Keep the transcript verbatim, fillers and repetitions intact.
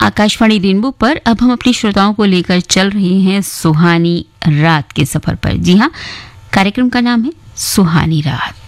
Akashvani rainbow पर अब हम अपने श्रोताओं को लेकर चल रहे हैं सुहानी रात के सफर पर। जी हाँ, कार्यक्रम का नाम है सुहानी रात।